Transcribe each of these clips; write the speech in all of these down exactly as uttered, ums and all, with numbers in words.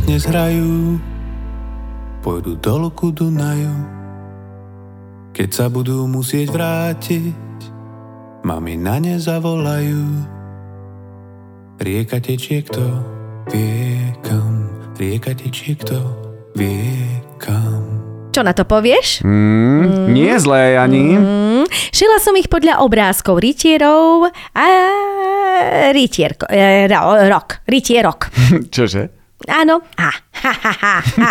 dnes hrajú, pôjdu dolu ku Dunaju. Keď sa budú musieť vrátiť, mami na ne zavolajú. Rieka tečie, kto vie kam, rieka tečie, kto vie kam. Čo na to povieš? Mm, mm. Nie zlé, ani. Mm. Šila som ich podľa obrázkov rytierov a rytierko, e, ro, rok, rytierok. Čože? Áno. A, ha, ha, ha, ha.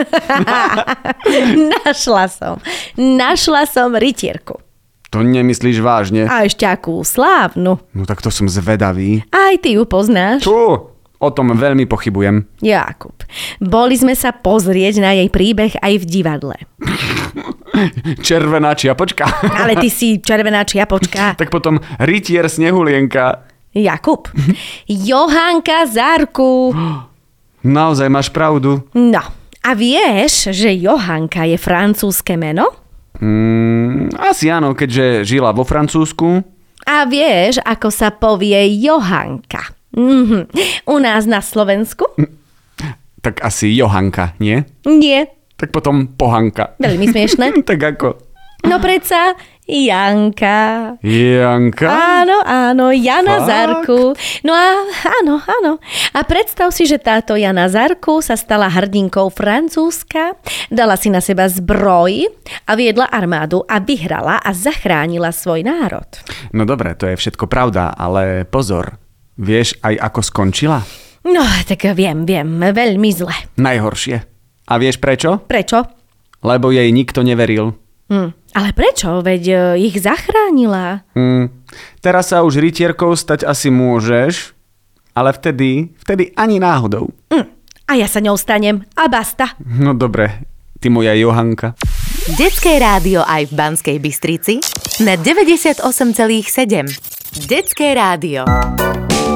Našla som. Našla som rytierku. To nemyslíš vážne? A ešte akú slávnu. No tak to som zvedavý. Aj ty ju poznáš? Tu, o tom veľmi pochybujem. Jakub, boli sme sa pozrieť na jej príbeh aj v divadle. Červená čiapočka. Ale ty si červená čiapočka. Tak potom rytier Snehulienka. Jakub, Johanka Zarku. Naozaj máš pravdu. No, a vieš, že Johanka je francúzske meno? Mm, asi áno, keďže žila vo Francúzsku. A vieš, ako sa povie Johanka? Mhm. U nás na Slovensku? Tak asi Johanka, nie? Nie. Tak potom Pohanka. Veľmi smiešné. Tak ako? No predsa Janka. Janka? Áno, áno, Jana Fakt? Zarku. No a áno, áno. A predstav si, že táto Jana Zarku sa stala hrdinkou Francúzska, dala si na seba zbroj a viedla armádu a vyhrala a zachránila svoj národ. No dobre, to je všetko pravda, ale pozor. Vieš aj ako skončila? No, tak viem, viem, veľmi zle. Najhoršie. A vieš prečo? Prečo? Lebo jej nikto neveril. Hm, ale prečo? Veď uh, ich zachránila. Hm, teraz sa už rytierkou stať asi môžeš, ale vtedy, vtedy ani náhodou. Hm, a ja sa ňou stanem. A basta. No dobre, ty moja Johanka. Detské rádio aj v Banskej Bystrici na deväťdesiatosem celá sedem. Detské rádio.